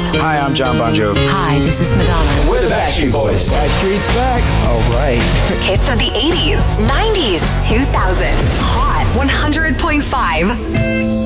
Hi, I'm John Bon Jovi. Hi, this is Madonna. We're the Backstreet Boys. Backstreet's back. All right. Hits of the 80s, 90s, 2000. Hot 100.5.